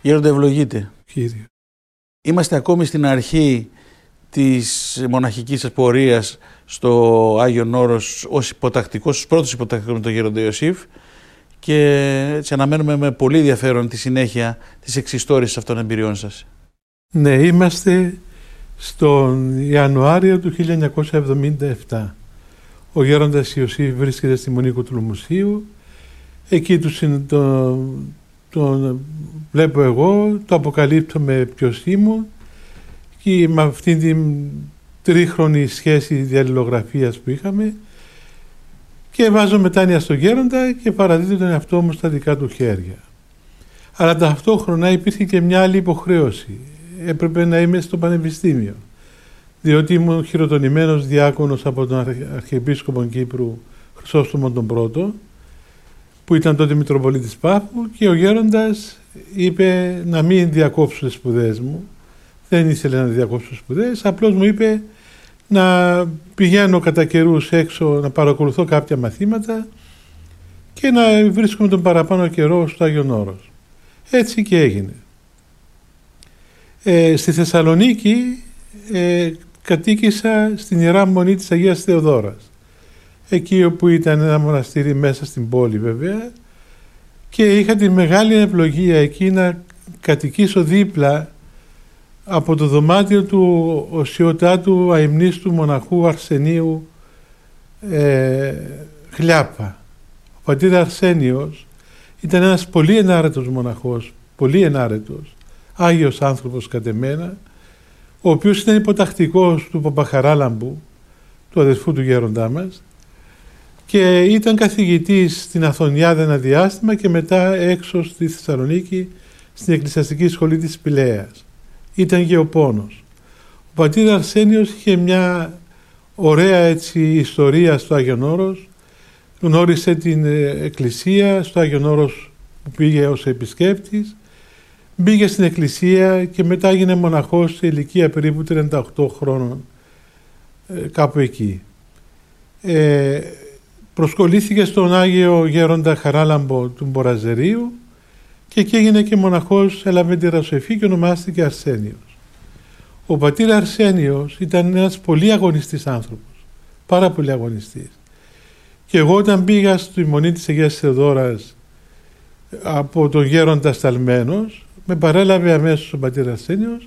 Γέροντα, ευλογείτε. Κύριε. Είμαστε ακόμη στην αρχή της μοναχικής σας πορείας στο Άγιον Όρος ως υποτακτικός, στους πρώτους υποτακτικούς με τον Γέροντα Ιωσήφ, και έτσι αναμένουμε με πολύ ενδιαφέρον τη συνέχεια της εξιστόρησης αυτών των εμπειριών σας. Ναι, είμαστε στον Ιανουάριο του 1977. Ο Γέροντας Ιωσήφ βρίσκεται στη Μονή Κουτουλομουσίου. Εκεί τον βλέπω εγώ, το αποκαλύπτω ποιος ήμουν, και με αυτήν την τρίχρονη σχέση διαλληλογραφίας που είχαμε, και βάζω μετάνοια στον Γέροντα και παραδίδω τον εαυτό μου στα δικά του χέρια. Αλλά ταυτόχρονα υπήρχε και μια άλλη υποχρέωση. Έπρεπε να είμαι στο Πανεπιστήμιο, διότι ήμουν χειροτονημένος διάκονος από τον Αρχιεπίσκοπο Κύπρου Χρυσόστομο τον Πρώτο, που ήταν τότε Μητροπολίτης Πάφου, και ο Γέροντας είπε να μην διακόψω τις σπουδές μου. Δεν ήθελε να διακόψω τις σπουδές, απλώς μου είπε να πηγαίνω κατά καιρούς έξω να παρακολουθώ κάποια μαθήματα και να βρίσκομαι τον παραπάνω καιρό στο Άγιον Όρος. Έτσι και έγινε. Στη Θεσσαλονίκη κατοίκησα στην Ιερά Μονή της Αγίας Θεοδόρας, εκεί όπου ήταν ένα μοναστήρι μέσα στην πόλη βέβαια, και είχα τη μεγάλη ευλογία εκεί να κατοικήσω δίπλα από το δωμάτιο του οσιοτάτου αημνίστου μοναχού Αρσενίου Χλιάπα. Ο πατήρ Αρσένιος ήταν ένας πολύ ενάρετος μοναχός, πολύ ενάρετος, άγιος άνθρωπος κατ' εμένα, ο οποίος ήταν υποτακτικός του Παπαχαράλαμπου, του αδερφού του Γέροντά μας, και ήταν καθηγητής στην Αθωνιάδα ένα διάστημα και μετά έξω στη Θεσσαλονίκη στην Εκκλησιαστική Σχολή της Πηλαίας. Ήταν γεωπόνος. Ο πατήρ Αρσένιος είχε μια ωραία έτσι ιστορία στο Άγιον Όρος. Γνώρισε την εκκλησία στο Άγιον Όρος που πήγε ως επισκέπτης. Μπήκε στην εκκλησία και μετά έγινε μοναχός σε ηλικία περίπου 38 χρόνων, κάπου εκεί. Προσκολήθηκε στον Άγιο Γέροντα Χαράλαμπο του Μποραζερίου και εκεί έγινε και μοναχός, έλαβε τη ρασοεφή και ονομάστηκε Αρσένιος. Ο πατήρ Αρσένιος ήταν ένας πολύ αγωνιστής άνθρωπος, πάρα πολύ αγωνιστής. Και εγώ όταν πήγα στη Μονή της Αγίας Θεοδόρας από τον Γέροντα σταλμένος, με παρέλαβε αμέσως ο πατήρ Αρσένιος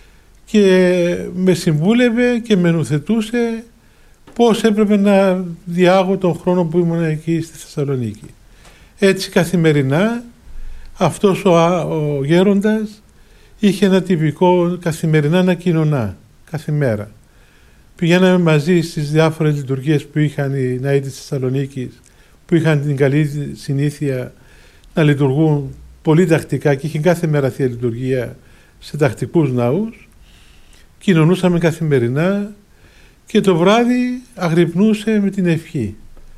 και με συμβούλευε και με νουθετούσε πώς έπρεπε να διάγω τον χρόνο που ήμουν εκεί στη Θεσσαλονίκη. Έτσι καθημερινά αυτός ο Γέροντας είχε ένα τυπικό καθημερινά να κοινωνά, κάθε μέρα. Πηγαίναμε μαζί στις διάφορες λειτουργίες που είχαν οι ναοί της Θεσσαλονίκης, που είχαν την καλή συνήθεια να λειτουργούν πολύ τακτικά και είχε κάθε μέρα θεία λειτουργία σε τακτικούς ναούς. Κοινωνούσαμε καθημερινά και το βράδυ αγρυπνούσε με την ευχή.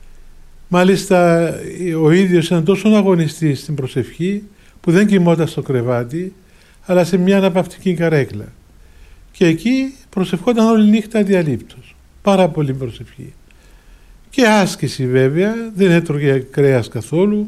Μάλιστα ο ίδιος ήταν τόσο αγωνιστής στην προσευχή που δεν κοιμόταν στο κρεβάτι, αλλά σε μια αναπαυτική καρέκλα. Και εκεί προσευχόταν όλη νύχτα αδιαλείπτως. Πάρα πολύ προσευχή. Και άσκηση βέβαια, δεν έτρωγε κρέας καθόλου,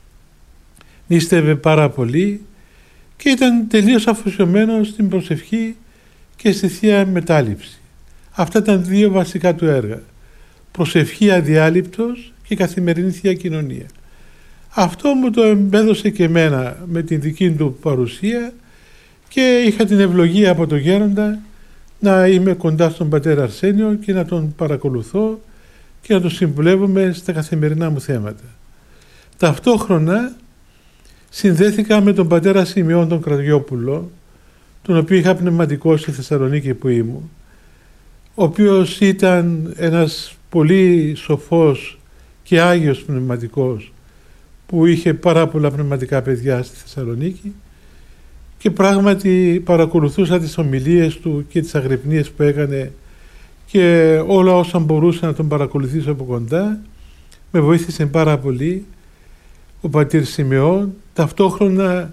νήστευε πάρα πολύ και ήταν τελείως αφοσιωμένος στην προσευχή και στη Θεία Μετάληψη. Αυτά ήταν δύο βασικά του έργα. Προσευχή αδιάλειπτος και καθημερινή Θεία Κοινωνία. Αυτό μου το εμπέδωσε και εμένα με την δική του παρουσία και είχα την ευλογία από τον Γέροντα να είμαι κοντά στον πατέρα Αρσένιο και να τον παρακολουθώ και να τον συμβουλεύομαι στα καθημερινά μου θέματα. Ταυτόχρονα συνδέθηκα με τον πατέρα Σιμεών τον Κραδιόπουλο, τον οποίο είχα πνευματικό στη Θεσσαλονίκη που ήμουν, ο οποίος ήταν ένας πολύ σοφός και άγιος πνευματικός που είχε πάρα πολλά πνευματικά παιδιά στη Θεσσαλονίκη και πράγματι παρακολουθούσα τις ομιλίες του και τις αγρυπνίες που έκανε και όλα όσα μπορούσα να τον παρακολουθήσω από κοντά. Με βοήθησε πάρα πολύ ο πατήρ Σιμεών. Ταυτόχρονα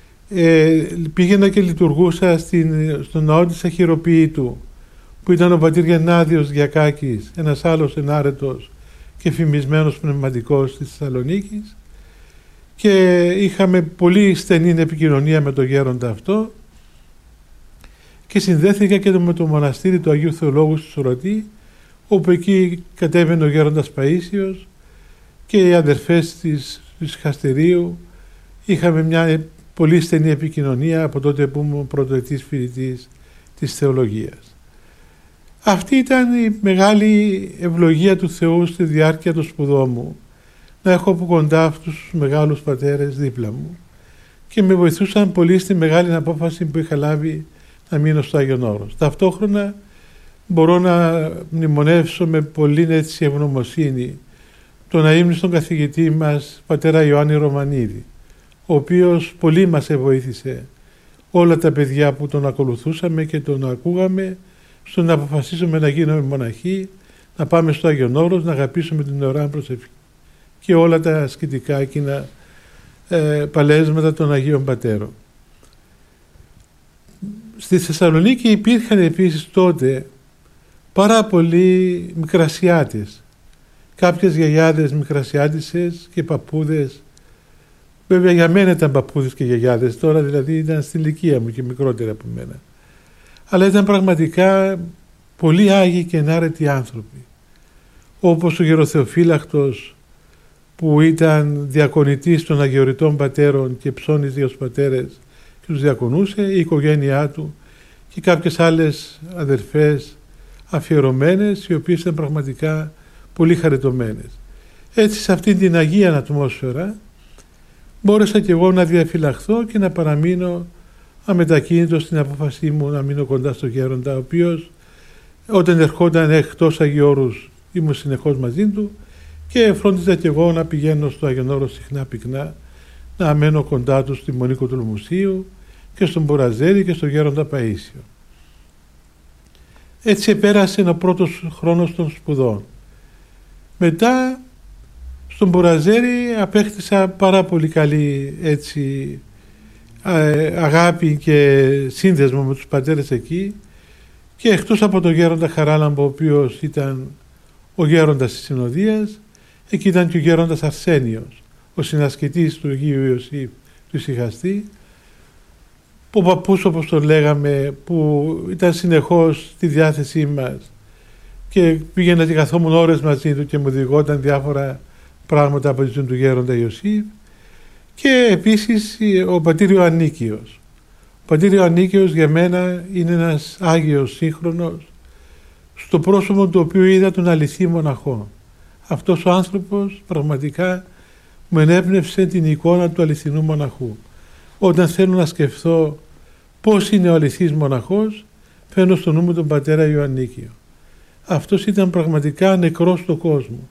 πήγαινα και λειτουργούσα στον ναό της Αχυροποίητου που ήταν ο πατήρ Γεννάδιος Διακάκης, ένας άλλος ενάρετος και φημισμένος πνευματικός της Θεσσαλονίκης, και είχαμε πολύ στενή επικοινωνία με τον γέροντα αυτό και συνδέθηκα και με το μοναστήρι του Αγίου Θεολόγου στη Σουρωτή, όπου εκεί κατέβαινε ο γέροντας Παΐσιος και οι αδερφές της Χαστερίου. Είχαμε μια πολύ στενή επικοινωνία από τότε που ήμουν πρωτοετής φοιτητής της θεολογίας. Αυτή ήταν η μεγάλη ευλογία του Θεού στη διάρκεια των σπουδών μου, να έχω από κοντά αυτούς τους μεγάλους πατέρες δίπλα μου, και με βοηθούσαν πολύ στη μεγάλη απόφαση που είχα λάβει να μείνω στο Άγιον Όρος. Ταυτόχρονα μπορώ να μνημονεύσω με πολύ έτσι ευγνωμοσύνη τον αείμνηστον καθηγητή μας, πατέρα Ιωάννη Ρωμανίδη, ο οποίος πολύ μας βοήθησε όλα τα παιδιά που τον ακολουθούσαμε και τον ακούγαμε στο να αποφασίσουμε να γίνουμε μοναχοί, να πάμε στο Άγιον Όρος, να αγαπήσουμε την ωρά προσευχή και όλα τα ασκητικά εκείνα παλέσματα των Αγίων Πατέρων. Στη Θεσσαλονίκη υπήρχαν επίσης τότε πάρα πολλοί μικρασιάτες, κάποιες γιαγιάδες μικρασιάτισσες και παππούδες. Βέβαια για μένα ήταν παππούδες και γιαγιάδες, τώρα δηλαδή ήταν στην ηλικία μου και μικρότερα από μένα. Αλλά ήταν πραγματικά πολύ άγιοι και ενάρετοι άνθρωποι. Όπως ο Γεροθεοφύλακτος, που ήταν διακονητής των Αγιοριτών Πατέρων και ψώνιζε ως πατέρες και τους διακονούσε, η οικογένειά του και κάποιες άλλες αδερφές αφιερωμένες, οι οποίες ήταν πραγματικά πολύ χαριτωμένες. Έτσι, σε αυτήν την αγία ατμόσφαιρα μπόρεσα και εγώ να διαφυλαχθώ και να παραμείνω αμετακίνητο στην απόφασή μου να μείνω κοντά στο γέροντα, ο οποίος όταν ερχόταν εκτός Αγίου Όρους ήμουν συνεχώς μαζί του και φρόντιζα και εγώ να πηγαίνω στο Άγιον Όρο συχνά πυκνά, να μένω κοντά του στη Μονή Κοντρομουσίου και στον Μποραζέρη και στον γέροντα Παΐσιο. Έτσι επέρασε ο πρώτος χρόνος των σπουδών. Μετά στον Μποραζέρη απέκτησα πάρα πολύ καλή έτσι αγάπη και σύνδεσμο με τους πατέρες εκεί, και εκτός από τον γέροντα Χαράλαμπο, ο οποίος ήταν ο γέροντας της Συνοδείας, εκεί ήταν και ο γέροντας Αρσένιος, ο συνασκητής του Αγίου Ιωσήφ του Ησυχαστή, ο παππούς όπως τον λέγαμε, που ήταν συνεχώς στη διάθεσή μας και πήγαινα και καθόμουν ώρες μαζί του και μου διηγόταν διάφορα πράγματα από τη ζωή του γέροντα Ιωσήφ. Και επίσης ο πατήρ Ιωαννίκιος. Ο πατήρ Ιωαννίκιος για μένα είναι ένας Άγιος σύγχρονος, στο πρόσωπο του οποίου είδα τον αληθή μοναχό. Αυτός ο άνθρωπος πραγματικά μου ενέπνευσε την εικόνα του αληθινού μοναχού. Όταν θέλω να σκεφτώ πώς είναι ο αληθής μοναχός, φέρνω στο νου μου τον πατέρα Ιωαννίκιο. Αυτός ήταν πραγματικά νεκρός στον κόσμο.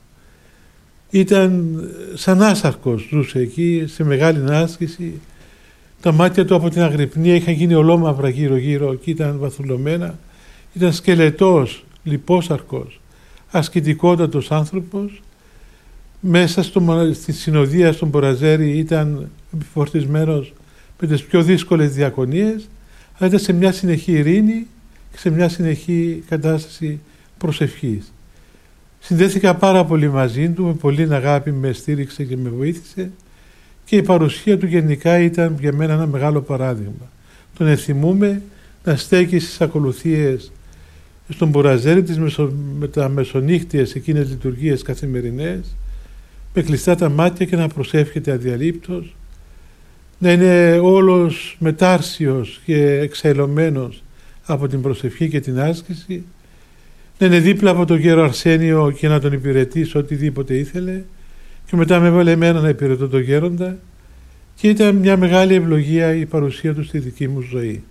Ήταν σαν άσαρκος, ζούσε εκεί σε μεγάλη άσκηση. Τα μάτια του από την αγρυπνία είχαν γίνει ολόμαυρα γύρω-γύρω και ήταν βαθουλωμένα. Ήταν σκελετός, λιπόσαρκος, ασκητικότατος άνθρωπος. Μέσα στη συνοδεία στον Μποραζέρη ήταν επιφορτισμένος με τις πιο δύσκολες διακονίες, αλλά ήταν σε μια συνεχή ειρήνη και σε μια συνεχή κατάσταση προσευχής. Συνδέθηκα πάρα πολύ μαζί του, με πολύ αγάπη με στήριξε και με βοήθησε, και η παρουσία του γενικά ήταν για μένα ένα μεγάλο παράδειγμα. Τον εθυμούμε να στέκει στις ακολουθίες στον Μποραζέρη με τα μεσονύχτιες εκείνες λειτουργίες καθημερινές, με κλειστά τα μάτια και να προσεύχεται αδιαλείπτως, να είναι όλος μετάρσιος και εξαιλωμένος από την προσευχή και την άσκηση, να είναι δίπλα από τον γέρο Αρσένιο και να τον υπηρετήσει οτιδήποτε ήθελε, και μετά με έβαλε εμένα να υπηρετώ τον γέροντα, και ήταν μια μεγάλη ευλογία η παρουσία του στη δική μου ζωή.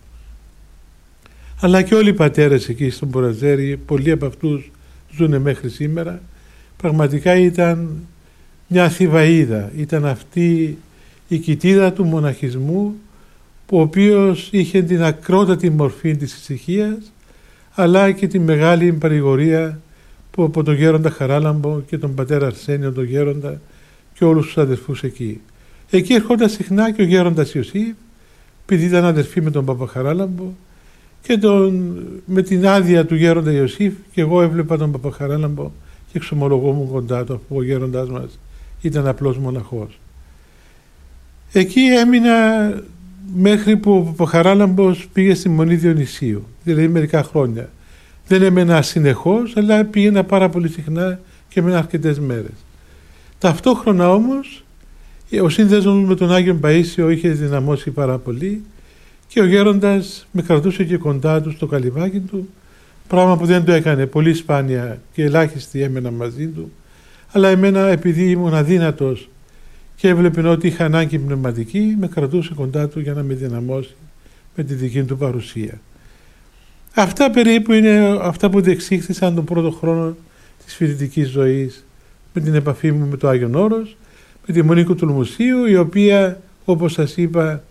Αλλά και όλοι οι πατέρες εκεί στον Μποραζέρη, πολλοί από αυτούς ζουν μέχρι σήμερα, πραγματικά ήταν μια θηβαΐδα, ήταν αυτή η κοιτίδα του μοναχισμού, ο οποίος είχε την ακρότατη μορφή της ησυχίας, αλλά και τη μεγάλη παρηγορία που από τον γέροντα Χαράλαμπο και τον πατέρα Αρσένιο τον γέροντα και όλους τους αδερφούς εκεί. Εκεί ερχόταν συχνά και ο γέροντας Ιωσήφ, επειδή ήταν αδερφή με τον Παπαχαράλαμπο, και με την άδεια του γέροντα Ιωσήφ και εγώ έβλεπα τον Παπαχαράλαμπο και εξομολογόμουν κοντά του, αφού ο γέροντάς μας ήταν απλός μοναχός. Εκεί έμεινα μέχρι που ο Χαράλαμπος πήγε στη Μονή Διονυσίου, δηλαδή μερικά χρόνια. Δεν έμενα συνεχώς, αλλά πήγαινα πάρα πολύ συχνά και έμενα αρκετές μέρες. Ταυτόχρονα όμως, ο σύνδεσμος με τον Άγιο Παΐσιο είχε δυναμώσει πάρα πολύ και ο γέροντας με κρατούσε και κοντά του στο καλυβάκι του, πράγμα που δεν το έκανε πολύ σπάνια και ελάχιστοι έμενα μαζί του, αλλά εμένα επειδή ήμουν αδύνατος και έβλεπε ότι είχα ανάγκη πνευματική, με κρατούσε κοντά του για να με δυναμώσει με τη δική του παρουσία. Αυτά περίπου είναι αυτά που διεξήχθησαν τον πρώτο χρόνο της φοιτητικής ζωής, με την επαφή μου με το Άγιον Όρος, με τη Μονή Κουτουλμουσίου, η οποία, όπως σας είπα,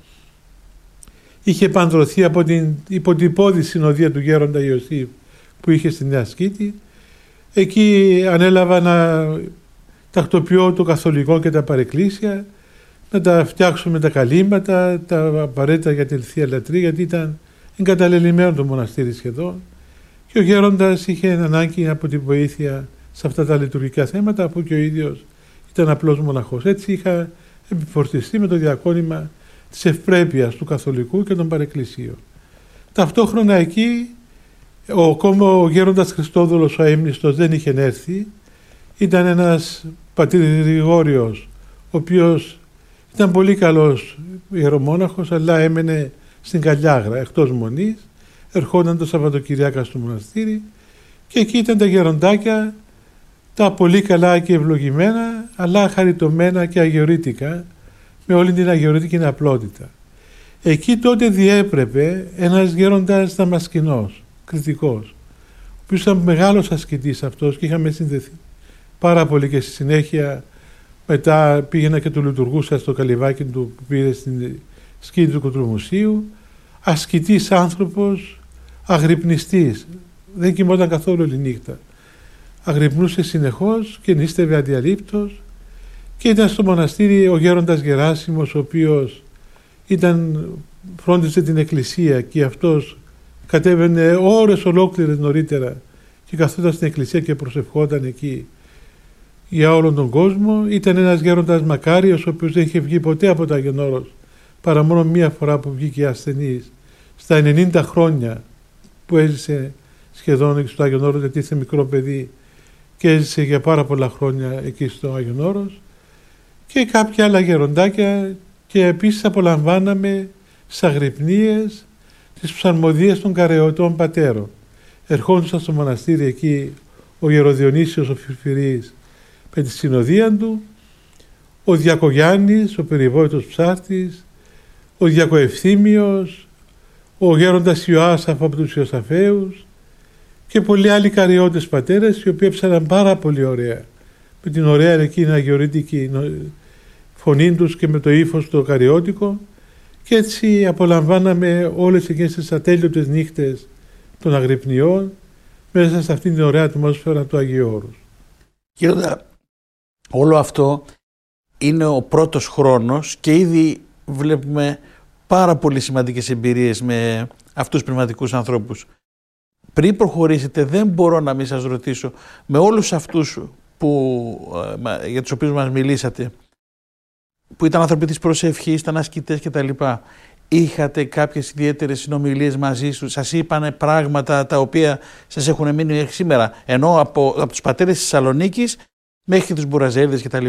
είχε επανδρωθεί από την υποτυπώδη συνοδεία του γέροντα Ιωσήφ που είχε στη Νέα Σκήτη. Εκεί ανέλαβα να τακτοποιώ το καθολικό και τα παρεκκλήσια, να τα φτιάξουμε τα καλύματα, τα απαραίτητα για την Θεία Λατρεία, γιατί ήταν εγκαταλελειμμένο το μοναστήρι σχεδόν και ο γέροντας είχε ανάγκη από την βοήθεια σε αυτά τα λειτουργικά θέματα, αφού και ο ίδιος ήταν απλός μοναχός. Έτσι είχα επιφορτιστεί με το διακόνημα της ευπρέπειας του καθολικού και των παρεκκλησίων. Ταυτόχρονα εκεί ο γέροντας Χριστόδουλος ο Αείμνηστος δεν είχε έρθει. Ήταν ένας πατήρ Γρηγόριος, ο οποίος ήταν πολύ καλός ιερομόναχος, αλλά έμενε στην Καλιάγρα, εκτός Μονής, ερχόταν το Σαββατοκυριακά στο μοναστήρι και εκεί ήταν τα γεροντάκια, τα πολύ καλά και ευλογημένα, αλλά χαριτωμένα και αγιορείτικα, με όλη την αγιορείτικη απλότητα. Εκεί τότε διέπρεπε ένας γέροντας Δαμασκηνός, κριτικός, ο οποίος ήταν μεγάλος ασκητής αυτός και είχαμε συνδεθεί πάρα πολύ και στη συνέχεια μετά πήγαινα και του λειτουργούσα στο καλυβάκι του που πήρε στην σκήνη του Κουτουλμουσίου, ασκητής άνθρωπος, αγρυπνιστής, δεν κοιμόταν καθόλου όλη νύχτα. Αγρυπνούσε συνεχώς και νίστευε αδιαλείπτως και ήταν στο μοναστήρι ο γέροντας Γεράσιμος, ο οποίος φρόντιζε την εκκλησία και αυτός κατέβαινε ώρες ολόκληρες νωρίτερα και καθόταν στην εκκλησία και προσευχόταν εκεί για όλον τον κόσμο. Ήταν ένας γέροντας μακάριος, ο οποίος δεν είχε βγει ποτέ από το Άγιον Όρος, παρά μόνο μία φορά που βγήκε ασθενής στα 90 χρόνια που έζησε σχεδόν στο Άγιον Όρος, γιατί ήταν μικρό παιδί και έζησε για πάρα πολλά χρόνια εκεί στο Άγιον Όρος, και κάποια άλλα γεροντάκια, και επίσης απολαμβάναμε στις αγρυπνίες τις ψαλμοδίες των Καρεωτών Πατέρων. Ερχόντουσαν στο μοναστήρι εκεί ο Γεροδιονύσιος ο Φυρφυρής με τη συνοδεία του, ο Διακογιάννης, ο περιβόητος ψάρτης, ο Διακοευθύμιος, ο γέροντας Ιωάσαφ από τους Ιωσαφαίους και πολλοί άλλοι καριώτες πατέρες, οι οποίοι έψαναν πάρα πολύ ωραία, με την ωραία εκείνη αγιορείτικη φωνή τους και με το ύφος το καριώτικο, και έτσι απολαμβάναμε όλες εκείνες τις ατέλειωτες νύχτες των αγρυπνιών μέσα σε αυτήν την ωραία ατμόσφαιρα του Αγίου Όρους. Γέροντα, όλο αυτό είναι ο πρώτος χρόνος και ήδη βλέπουμε πάρα πολύ σημαντικές εμπειρίες με αυτούς τους πνευματικούς ανθρώπους. Πριν προχωρήσετε, δεν μπορώ να μην σας ρωτήσω, με όλους αυτούς για τους οποίους μας μιλήσατε, που ήταν άνθρωποι της προσευχής, ήταν ασκητές κτλ., είχατε κάποιες ιδιαίτερες συνομιλίες μαζί σου, σας είπανε πράγματα τα οποία σας έχουν μείνει μέχρι σήμερα, ενώ από τους πατέρες της Θεσσαλονίκης μέχρι τους Μπουραζέλιδες κτλ.?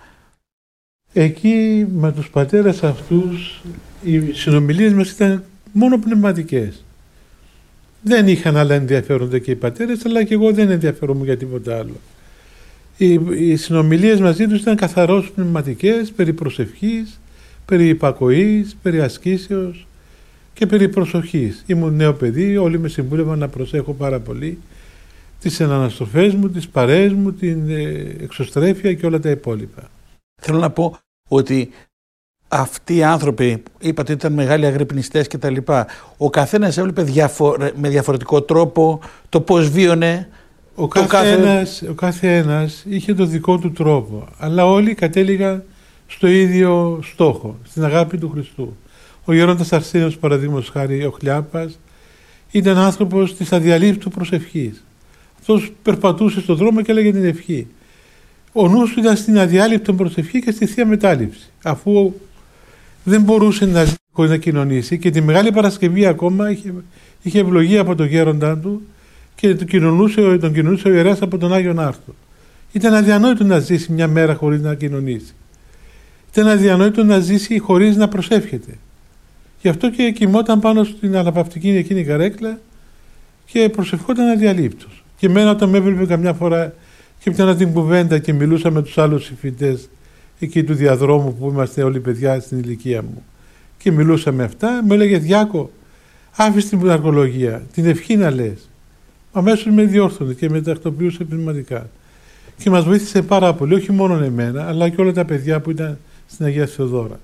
Εκεί με τους πατέρες αυτούς οι συνομιλίες μας ήταν μόνο πνευματικές. Δεν είχαν άλλα ενδιαφέροντα και οι πατέρες, αλλά και εγώ δεν ενδιαφέρομαι για τίποτα άλλο. Οι συνομιλίες μαζί τους ήταν καθαρώς πνευματικές, περί προσευχής, περί υπακοής, περί ασκήσεως και περί προσοχής. Ήμουν νέο παιδί, όλοι με συμβούλευαν να προσέχω πάρα πολύ τις αναστροφές μου, τις παρέες μου, την εξωστρέφεια και όλα τα υπόλοιπα. Θέλω να πω ότι αυτοί οι άνθρωποι, είπατε ότι ήταν μεγάλοι αγρυπνιστές και τα λοιπά, ο καθένας έβλεπε με διαφορετικό τρόπο το πώς βίωνε. Ο κάθε ένας είχε το δικό του τρόπο, αλλά όλοι κατέληγαν στο ίδιο στόχο, στην αγάπη του Χριστού. Ο γέροντας Αρσένιος, παραδείγματος χάρη, ο Χλιάπας, ήταν άνθρωπος της αδιαλείπτου προσευχής. Αυτός περπατούσε στον δρόμο και έλεγε την ευχή. Ο νους του ήταν στην αδιάλειπτο προσευχή και στη Θεία Μετάληψη. Αφού δεν μπορούσε να ζει χωρίς να κοινωνήσει και τη Μεγάλη Παρασκευή ακόμα είχε ευλογία από τον γέροντά του και τον κοινωνούσε ο ιερέας από τον Άγιον Άρθρο. Ήταν αδιανόητο να ζήσει μια μέρα χωρίς να κοινωνήσει. Ήταν αδιανόητο να ζήσει χωρίς να προσεύχεται. Γι' αυτό και κοιμόταν πάνω στην αναπαυτική εκείνη καρέκλα και προσευχόταν αδιαλείπτως. Και εμένα όταν με έβλεπε καμιά φορά και πιάνα την κουβέντα και μιλούσα με τους άλλους συμφοιτητές εκεί του διαδρόμου που είμαστε όλοι παιδιά στην ηλικία μου και μιλούσαμε αυτά, μου έλεγε «Διάκο, άφησε την αργολογία, την ευχή να λες». Αμέσως με διόρθωνε και με τακτοποιούσε πνευματικά. Και μας βοήθησε πάρα πολύ, όχι μόνο εμένα, αλλά και όλα τα παιδιά που ήταν στην Αγία Θεοδόρα.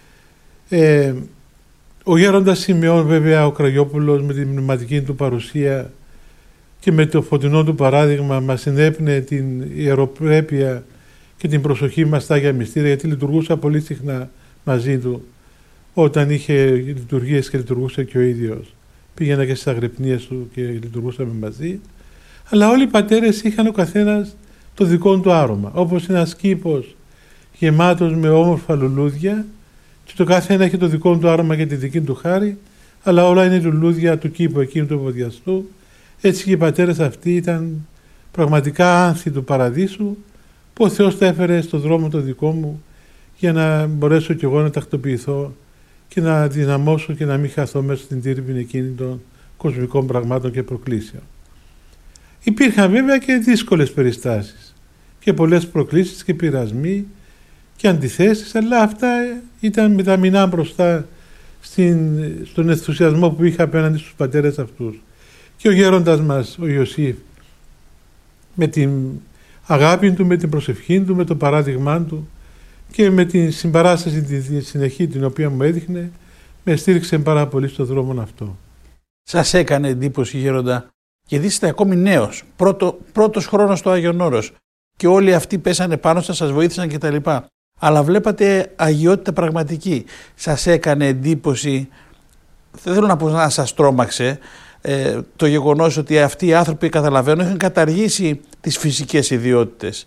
Ο γέροντας Σιμεών, βέβαια, ο Κραγιόπουλος, με την πνευματική του παρουσία και με το φωτεινό του παράδειγμα μας συνέπνεε την ιεροπρέπεια και την προσοχή μας στα Άγια Μυστήρια, γιατί λειτουργούσα πολύ συχνά μαζί του όταν είχε λειτουργίες και λειτουργούσε και ο ίδιος. Πήγαινα και στις αγρυπνίες του και λειτουργούσαμε μαζί. Αλλά όλοι οι πατέρες είχαν ο καθένας το δικό του άρωμα, όπως ένας κήπος γεμάτος με όμορφα λουλούδια και το κάθε ένα έχει το δικό του άρωμα για τη δική του χάρη, αλλά όλα είναι λουλούδια του κήπου εκείνου του ευωδιαστού. Έτσι και οι πατέρες αυτοί ήταν πραγματικά άνθη του παραδείσου που ο Θεός τα έφερε στον δρόμο το δικό μου για να μπορέσω κι εγώ να τακτοποιηθώ και να δυναμώσω και να μην χαθώ μέσα στην τύρπη εκείνη των κοσμικών πραγμάτων και προκλήσεων. Υπήρχαν βέβαια και δύσκολες περιστάσεις και πολλές προκλήσεις και πειρασμοί και αντιθέσεις, αλλά αυτά ήταν με τα μηνά μπροστά στον ενθουσιασμό που είχα απέναντι στους πατέρες αυτούς. Και ο γέροντας μας, ο Ιωσήφ, με την αγάπη του, με την προσευχή του, με το παράδειγμά του και με την συμπαράσταση τη συνεχή την οποία μου έδειχνε, με στήριξε πάρα πολύ στον δρόμο αυτό. Σας έκανε εντύπωση, γέροντα, γιατί είστε ακόμη νέος, πρώτος χρόνος στο Άγιον Όρος και όλοι αυτοί πέσανε πάνω σας βοήθησαν κτλ. Αλλά βλέπατε αγιότητα πραγματική. Σας έκανε εντύπωση, δεν θέλω να πω να σας τρόμαξε, το γεγονός ότι αυτοί οι άνθρωποι, καταλαβαίνω, είχαν καταργήσει τις φυσικές ιδιότητες.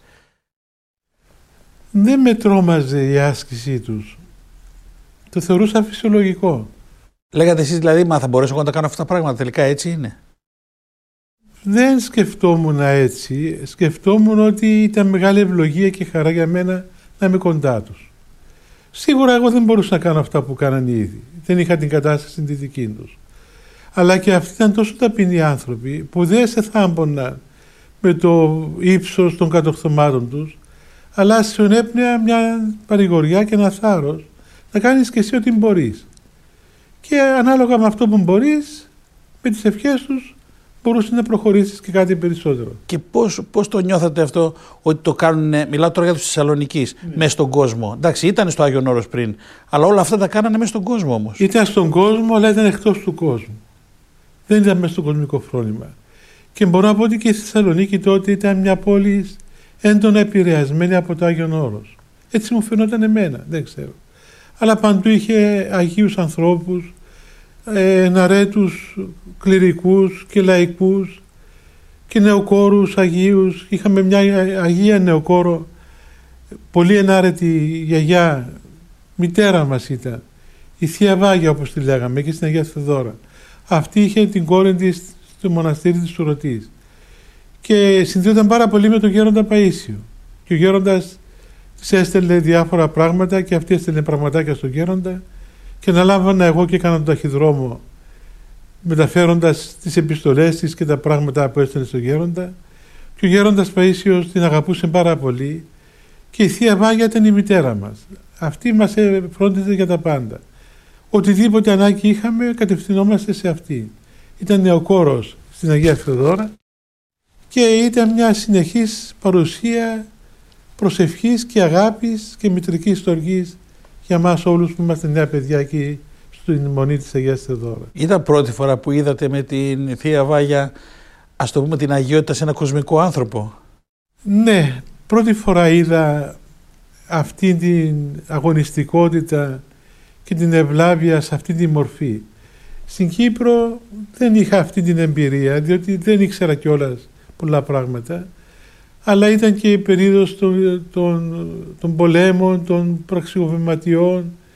Δεν με τρόμαζε η άσκησή τους. Το θεωρούσα φυσιολογικό. Λέγατε εσείς δηλαδή, μα θα μπορέσω εγώ να τα κάνω αυτά τα πράγματα, τελικά έτσι είναι? Δεν σκεφτόμουν έτσι. Σκεφτόμουν ότι ήταν μεγάλη ευλογία και χαρά για μένα να είμαι κοντά τους. Σίγουρα εγώ δεν μπορούσα να κάνω αυτά που κάνανε ήδη. Δεν είχα την κατάσταση τη δική τους. Αλλά και αυτοί ήταν τόσο ταπεινοί άνθρωποι που δεν σε θάμποναν με το ύψος των κατορθωμάτων τους, αλλά σου ενέπνεα μια παρηγοριά και ένα θάρρος να κάνεις και εσύ ό,τι μπορείς. Και ανάλογα με αυτό που μπορείς, με τις ευχές τους, μπορούσε να προχωρήσεις και κάτι περισσότερο. Και πώς το νιώθατε αυτό ότι το κάνουν, μιλάω τώρα για τους Θεσσαλονικής, μέσα στον κόσμο? Εντάξει, ήταν στο Άγιον Όρος πριν, αλλά όλα αυτά τα κάνανε μέσα στον κόσμο όμως. Ήταν στον κόσμο, αλλά ήταν εκτός του κόσμου. Δεν ήταν μέσα στο κοσμικό φρόνημα. Και μπορώ να πω ότι και η Θεσσαλονίκη τότε ήταν μια πόλη έντονα επηρεασμένη από το Άγιον Όρος. Έτσι μου φαινόταν εμένα, δεν ξέρω. Αλλά παντού είχε αγίους ανθρώπους, εναρέτους κληρικούς και λαϊκούς και νεοκόρους αγίους. Είχαμε μια αγία νεοκόρο, πολύ ενάρετη γιαγιά, μητέρα μας ήταν, η Θεία Βάγια όπως τη λέγαμε, και στην Αγία Θεοδόρα. Αυτή είχε την κόρη της στο μοναστήρι της Σουρωτής και συνδυόταν πάρα πολύ με τον γέροντα Παΐσιο. Και ο γέροντας της έστελνε διάφορα πράγματα και αυτή έστελνε πραγματάκια στον γέροντα και αναλάμβανα εγώ και έκανα τον ταχυδρόμο μεταφέροντας τις επιστολές της και τα πράγματα που έστελνε στον γέροντα. Και ο γέροντας Παΐσιος την αγαπούσε πάρα πολύ και η Θεία Βάγια ήταν η μητέρα μας. Αυτή μας φρόντιζε για τα πάντα. Οτιδήποτε ανάγκη είχαμε κατευθυνόμαστε σε αυτή. Ήταν νεοκόρος στην Αγία Θεοδόρα και ήταν μια συνεχής παρουσία προσευχής και αγάπης και μητρικής στοργής για μας όλους που είμαστε νέα παιδιά εκεί στην Μονή της Αγίας Θεοδόρα. Ήταν πρώτη φορά που είδατε με την Θεία Βάγια, ας το πούμε, την αγιότητα σε ένα κοσμικό άνθρωπο? Ναι, πρώτη φορά είδα αυτή την αγωνιστικότητα και την ευλάβεια σε αυτή τη μορφή. Στην Κύπρο δεν είχα αυτή την εμπειρία, διότι δεν ήξερα κιόλας πολλά πράγματα, αλλά ήταν και η περίοδος των πολέμων, των πραξικοπηματιών,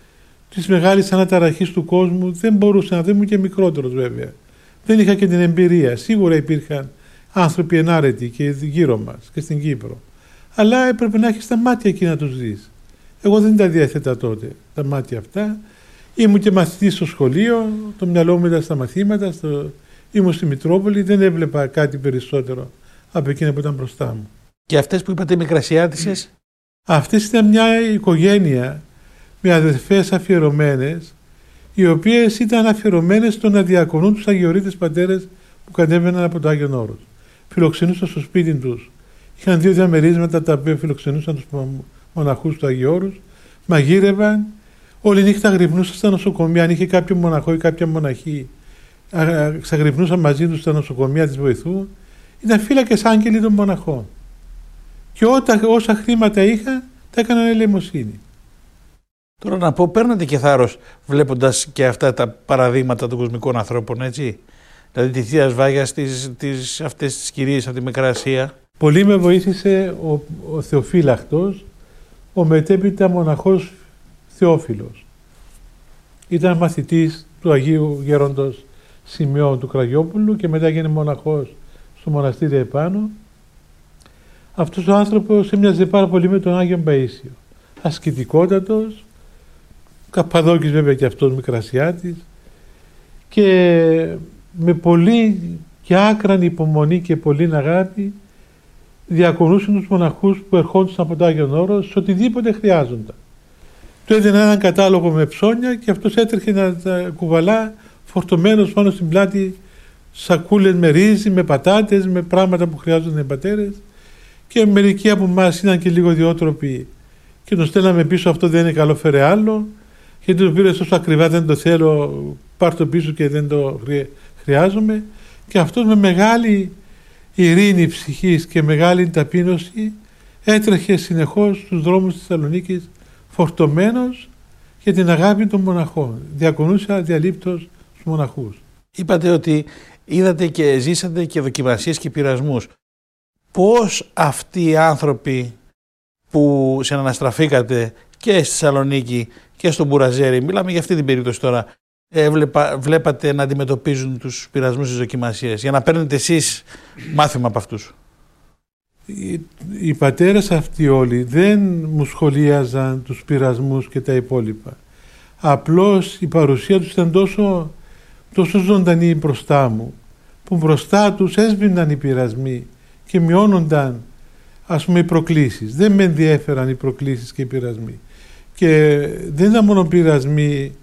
της μεγάλης αναταραχής του κόσμου δεν μπορούσα να ήμουν και μικρότερος βέβαια. Δεν είχα και την εμπειρία. Σίγουρα υπήρχαν άνθρωποι ενάρετοι και γύρω μας και στην Κύπρο. Αλλά έπρεπε να έχεις τα μάτια εκεί να τους δεις. Εγώ δεν τα διέθετα τότε τα μάτια αυτά. Ήμουν και μαθητής στο σχολείο, το μυαλό μου ήταν στα μαθήματα, ήμουν στη Μητρόπολη, δεν έβλεπα κάτι περισσότερο από εκείνα που ήταν μπροστά μου. Και αυτές που είπατε οι Μικρασιάτισσες? Αυτές ήταν μια οικογένεια με αδερφές αφιερωμένες, οι οποίες ήταν αφιερωμένες στο να διακονούν τους Αγιορείτες πατέρες που κατέβαιναν από το Άγιον Όρος. Φιλοξενούσαν στο σπίτι τους. Είχαν 2 διαμερίσματα τα οποία φιλοξενούσαν τους μοναχούς του Αγίου Όρους, μαγείρευαν, όλη νύχτα γρυπνούσαν στα νοσοκομεία. Αν είχε κάποιο μοναχό ή κάποια μοναχή, ξαγρυπνούσαν μαζί τους στα νοσοκομεία της βοηθού. Ήταν φύλακες άγγελοι των μοναχών. Και όσα χρήματα είχαν, τα έκαναν ελεημοσύνη. Τώρα να πω, παίρνετε και θάρρος βλέποντας και αυτά τα παραδείγματα των κοσμικών ανθρώπων, έτσι. Δηλαδή τη Θεία Σβάγια, αυτές τις κυρίες από τη Μικρά Ασία. Πολύ με βοήθησε ο Θεοφύλακτος, ο μετέπειτα μοναχός Θεόφιλος. Ήταν μαθητής του Αγίου Γέροντος Σημειών του Κραγιόπουλου και μετά έγινε μοναχός στο μοναστήρι επάνω. Αυτός ο άνθρωπος έμοιαζε πάρα πολύ με τον Άγιον Παΐσιο. Ασκητικότατος, Καπαδόκης βέβαια και αυτός Μικρασιάτης, και με πολύ και άκραν υπομονή και πολύ αγάπη διακονούσαν τους μοναχούς που ερχόντουσαν από το Άγιον Όρος σε οτιδήποτε χρειάζονταν. Του έδινε έναν κατάλογο με ψώνια και αυτός έτρεχε να τα κουβαλά φορτωμένος πάνω στην πλάτη σακούλες με ρύζι, με πατάτες, με πράγματα που χρειάζονταν οι πατέρες, και μερικοί από εμάς ήταν και λίγο ιδιότροποι και τον στέλναμε πίσω, αυτό δεν είναι καλό, φέρε άλλο, γιατί το πήρε τόσο ακριβά, δεν το θέλω, πάρ' το πίσω και δεν το χρειάζομαι. Και αυτός με μεγάλη ειρήνη ψυχής και μεγάλη ταπείνωση έτρεχε συνεχώς στους δρόμους της Θεσσαλονίκης φορτωμένος για την αγάπη των μοναχών. Διακονούσε αδιαλείπτως στους μοναχούς. Είπατε ότι είδατε και ζήσατε και δοκιμασίες και πειρασμούς. Πώς αυτοί οι άνθρωποι που συναναστραφήκατε και στη Θεσσαλονίκη και στον Μπουραζέρι, μιλάμε για αυτή την περίπτωση τώρα, βλέπατε να αντιμετωπίζουν τους πειρασμούς στις δοκιμασίες, για να παίρνετε εσείς μάθημα από αυτούς? Οι πατέρες αυτοί όλοι δεν μου σχολίαζαν τους πειρασμούς και τα υπόλοιπα. Απλώς η παρουσία τους ήταν τόσο ζωντανή μπροστά μου, που μπροστά τους έσβηναν οι πειρασμοί και μειώνονταν, ας πούμε, οι προκλήσεις. Δεν με ενδιέφεραν οι προκλήσεις και οι πειρασμοί. Και δεν ήταν μόνο πειρασμοί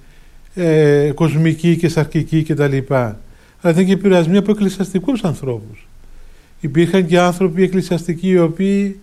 κοσμικοί και σαρκικοί κτλ. Αλλά ήταν και πειρασμοί από εκκλησιαστικούς ανθρώπους. Υπήρχαν και άνθρωποι εκκλησιαστικοί οι οποίοι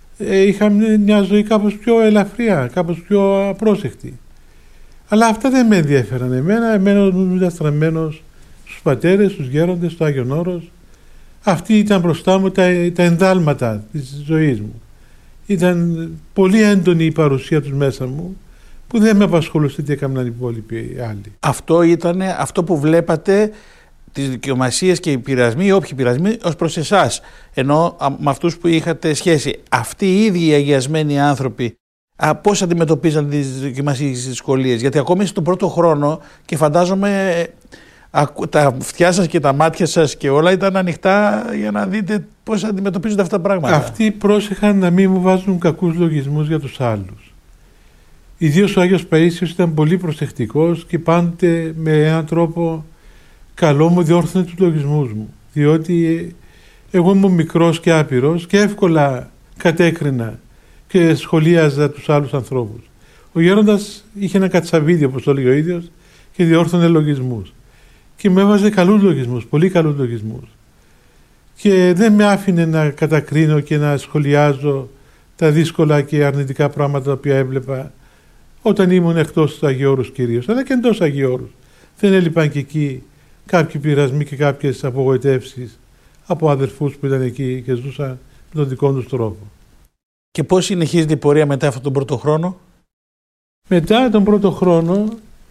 είχαν μια ζωή κάπως πιο ελαφριά, κάπως πιο απρόσεκτη. Αλλά αυτά δεν με ενδιαφέραν εμένα ήταν στραμμένος στους πατέρες, στους γέροντες, στο Άγιον Όρος. Αυτοί ήταν μπροστά μου τα ενδάλματα της ζωής μου. Ήταν πολύ έντονη η παρουσία τους μέσα μου, που δεν με απασχολούσε τι έκαναν οι υπόλοιποι άλλοι. Αυτό ήταν αυτό που βλέπατε, τις δικαιομασίες και οι πειρασμοί, οι όποιοι πειρασμοί, ως προς εσάς, ενώ με αυτούς που είχατε σχέση. Αυτοί οι ίδιοι οι αγιασμένοι άνθρωποι, πώς αντιμετωπίζαν τις δοκιμασίες και τις δυσκολίες? Γιατί ακόμη στον πρώτο χρόνο, και φαντάζομαι τα αυτιά σας και τα μάτια σας και όλα ήταν ανοιχτά για να δείτε πώς αντιμετωπίζονται αυτά τα πράγματα. Αυτοί πρόσεχαν να μην μου βάζουν κακούς λογισμούς για τους άλλους. Ιδίως ο Άγιος Παΐσιος ήταν πολύ προσεκτικός και πάντοτε με έναν τρόπο καλό μου διόρθωνε τους λογισμούς μου. Διότι εγώ ήμουν μικρός και άπειρος και εύκολα κατέκρινα και σχολίαζα τους άλλους ανθρώπους. Ο γέροντας είχε ένα κατσαβίδι, όπως το έλεγε ο ίδιος, και διόρθωνε λογισμούς. Και με έβαζε καλούς λογισμούς, πολύ καλούς λογισμούς. Και δεν με άφηνε να κατακρίνω και να σχολιάζω τα δύσκολα και αρνητικά πράγματα τα οποία έβλεπα όταν ήμουν εκτός του Αγίου Όρους κυρίως, αλλά και εντός Αγίου Όρους. Δεν έλειπαν και εκεί κάποιοι πειρασμοί και κάποιες απογοητεύσεις από αδερφούς που ήταν εκεί και ζούσαν με τον δικό τους τρόπο. Και πώς συνεχίζεται η πορεία μετά αυτόν τον πρώτο χρόνο? Μετά τον πρώτο χρόνο,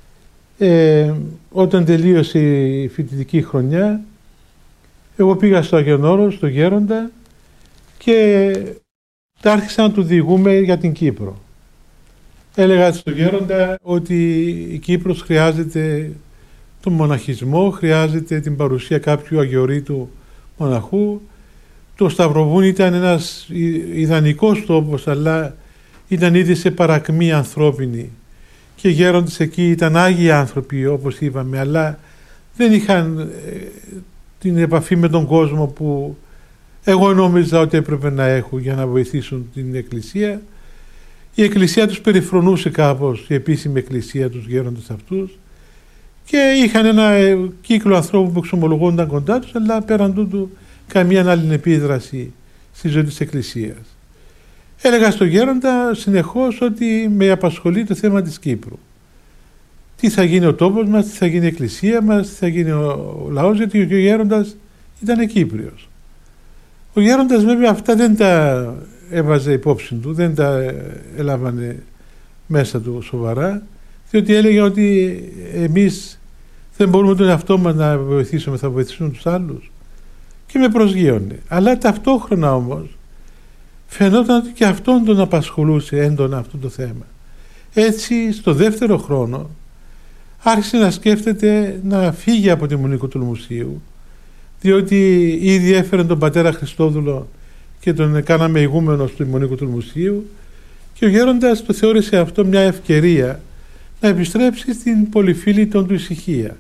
όταν τελείωσε η φοιτητική χρονιά, εγώ πήγα στο Άγιον Όρος, στο Γέροντα, και άρχισα να του διηγούμε για την Κύπρο. Έλεγα στον γέροντα ότι η Κύπρος χρειάζεται τον μοναχισμό, χρειάζεται την παρουσία κάποιου αγιορείτου μοναχού. Το Σταυροβούνι ήταν ένας ιδανικός τόπος, αλλά ήταν ήδη σε παρακμή ανθρώπινη και οι γέροντες εκεί ήταν άγιοι άνθρωποι, όπως είπαμε, αλλά δεν είχαν την επαφή με τον κόσμο που εγώ νόμιζα ότι έπρεπε να έχουν για να βοηθήσουν την Εκκλησία. Η Εκκλησία τους περιφρονούσε κάπως, η επίσημη Εκκλησία τους γέροντες αυτούς, και είχαν ένα κύκλο ανθρώπων που εξομολογούνταν κοντά τους, αλλά πέραν τούτου καμία άλλη επίδραση στη ζωή της Εκκλησίας. Έλεγα στον γέροντα συνεχώς ότι με απασχολεί το θέμα της Κύπρου. Τι θα γίνει ο τόπος μας, τι θα γίνει η Εκκλησία μας, τι θα γίνει ο λαός, γιατί ο γέροντας ήταν Κύπριος. Ο γέροντας βέβαια αυτά δεν τα έβαζε υπόψη του, δεν τα έλαβανε μέσα του σοβαρά, διότι έλεγε ότι εμείς δεν μπορούμε τον εαυτό μας να βοηθήσουμε, θα βοηθήσουμε τους άλλους, και με προσγείωνε. Αλλά ταυτόχρονα όμως φαινόταν ότι και αυτόν τον απασχολούσε έντονα αυτό το θέμα. Έτσι στο δεύτερο χρόνο άρχισε να σκέφτεται να φύγει από τη Μονή Κοτολμουσίου, διότι ήδη έφερε τον πατέρα Χριστόδουλο και τον κάναμε ηγούμενο στη Μονή Κοτολμουσίου, και ο γέροντας το θεώρησε αυτό μια ευκαιρία να επιστρέψει στην πολυφίλητον του ησυχία,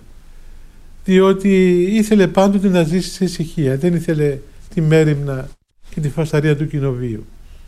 διότι ήθελε πάντοτε να ζήσει σε ησυχία, δεν ήθελε τη μέριμνα και τη φασαρία του κοινοβίου.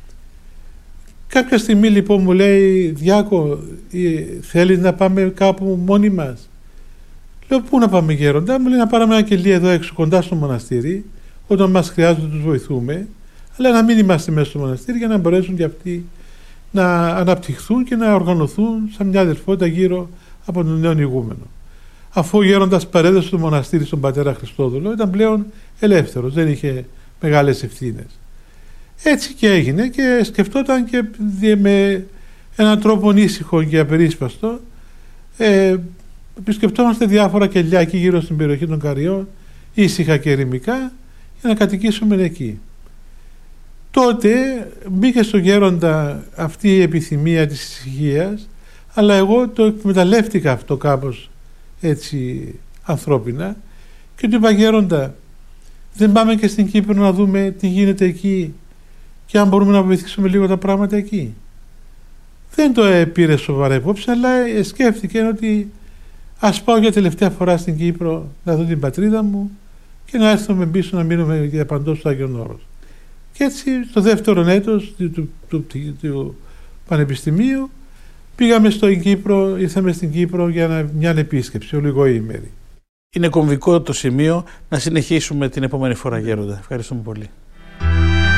Κάποια στιγμή λοιπόν μου λέει, Διάκο, θέλεις να πάμε κάπου μόνοι μας? Λέω, πού να πάμε γέροντα? Μου λέει, να πάρουμε ένα κελί εδώ έξω κοντά στο μοναστήρι, όταν μας χρειάζεται τους βοηθούμε, αλλά να μην είμαστε μέσα στο μοναστήρι, για να μπορέσουν και αυτοί να αναπτυχθούν και να οργανωθούν σαν μια αδερφότητα γύρω από τον νέο ηγούμενο. Αφού ο γέροντας παρέδωσε το μοναστήρι στον πατέρα Χριστόδουλο, ήταν πλέον ελεύθερος, δεν είχε μεγάλες ευθύνες. Έτσι και έγινε, και σκεφτόταν και με έναν τρόπο ήσυχο και απερίσπαστο. Επισκεφτόμαστε διάφορα κελιά εκεί γύρω στην περιοχή των Καριών, ήσυχα και ερημικά, για να κατοικήσουμε εκεί. Τότε μπήκε στο γέροντα αυτή η επιθυμία της ησυχίας, αλλά εγώ το εκμεταλλεύτηκα αυτό κάπως έτσι ανθρώπινα, και του είπα, γέροντα, δεν πάμε και στην Κύπρο να δούμε τι γίνεται εκεί και αν μπορούμε να βοηθήσουμε λίγο τα πράγματα εκεί? Δεν το πήρε σοβαρά υπόψη, αλλά σκέφτηκε ότι ας πάω για τελευταία φορά στην Κύπρο να δω την πατρίδα μου και να έρθουμε πίσω να μείνουμε για παντός στο Άγιον Όρος. Και έτσι στο δεύτερο έτος του Πανεπιστημίου πήγαμε στην Κύπρο, ήρθαμε στην Κύπρο για μια επίσκεψη ολιγοήμερη. Είναι κομβικό το σημείο, να συνεχίσουμε την επόμενη φορά γέροντα. Ευχαριστούμε πολύ.